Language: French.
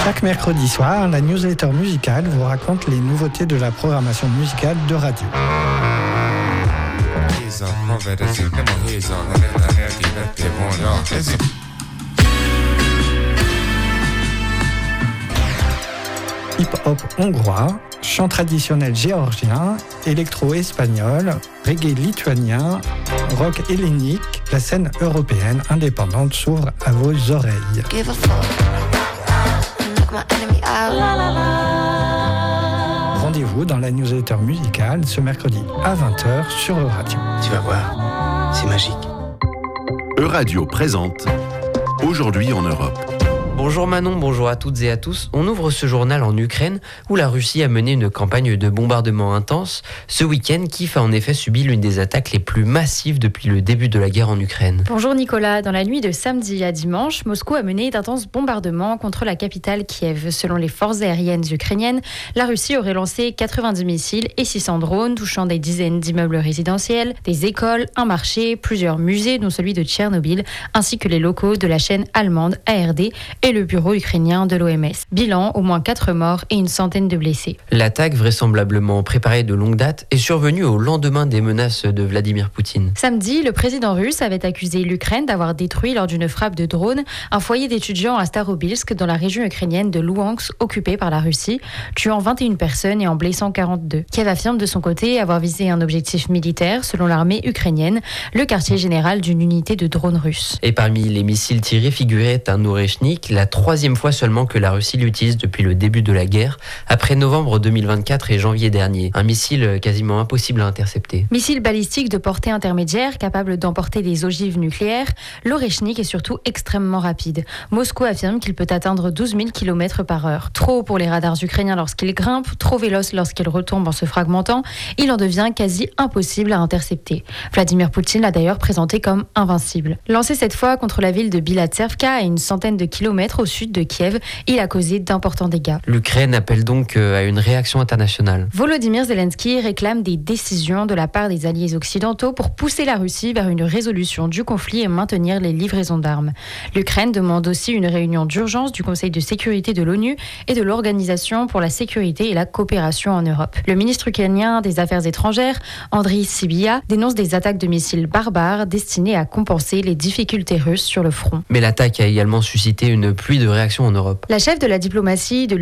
Chaque mercredi soir, la newsletter musicale vous raconte les nouveautés de la programmation musicale de radio. Hip-hop hongrois, chant traditionnel géorgien, électro-espagnol, reggae lituanien, rock hellénique, la scène européenne indépendante s'ouvre à vos oreilles. Rendez-vous dans la newsletter musicale ce mercredi à 20h sur Euradio. Tu vas voir, c'est magique. Euradio présente Aujourd'hui en Europe. Bonjour Manon, bonjour à toutes et à tous. On ouvre ce journal en Ukraine où la Russie a mené une campagne de bombardement intense. Ce week-end, Kiev a en effet subi l'une des attaques les plus massives depuis le début de la guerre en Ukraine. Bonjour Nicolas. Dans la nuit de samedi à dimanche, Moscou a mené d'intenses bombardements contre la capitale Kiev. Selon les forces aériennes ukrainiennes, la Russie aurait lancé 90 missiles et 600 drones touchant des dizaines d'immeubles résidentiels, des écoles, un marché, plusieurs musées dont celui de Tchernobyl, ainsi que les locaux de la chaîne allemande ARD et le bureau ukrainien de l'OMS. Bilan, au moins 4 morts et une centaine de blessés. L'attaque, vraisemblablement préparée de longue date, est survenue au lendemain des menaces de Vladimir Poutine. Samedi, le président russe avait accusé l'Ukraine d'avoir détruit lors d'une frappe de drone un foyer d'étudiants à Starobilsk dans la région ukrainienne de Louhansk occupée par la Russie, tuant 21 personnes et en blessant 42. Kiev affirme de son côté avoir visé un objectif militaire selon l'armée ukrainienne, le quartier général d'une unité de drones russes. Et parmi les missiles tirés figurait un Oreshnik, la troisième fois seulement que la Russie l'utilise depuis le début de la guerre, après novembre 2024 et janvier dernier. Un missile quasiment impossible à intercepter. Missile balistique de portée intermédiaire, capable d'emporter des ogives nucléaires, l'Oreshnik est surtout extrêmement rapide. Moscou affirme qu'il peut atteindre 12 000 km/h. Trop pour les radars ukrainiens lorsqu'il grimpe, trop véloce lorsqu'il retombe en se fragmentant, il en devient quasi impossible à intercepter. Vladimir Poutine l'a d'ailleurs présenté comme invincible. Lancé cette fois contre la ville de Bilatserka, à une centaine de kilomètres au sud de Kiev, il a causé d'importants dégâts. L'Ukraine appelle donc à une réaction internationale. Volodymyr Zelensky réclame des décisions de la part des alliés occidentaux pour pousser la Russie vers une résolution du conflit et maintenir les livraisons d'armes. L'Ukraine demande aussi une réunion d'urgence du Conseil de sécurité de l'ONU et de l'Organisation pour la sécurité et la coopération en Europe. Le ministre ukrainien des Affaires étrangères, Andriy Sybiha, dénonce des attaques de missiles barbares destinées à compenser les difficultés russes sur le front. Mais l'attaque a également suscité une pluie de réactions en Europe. La chef de la diplomatie de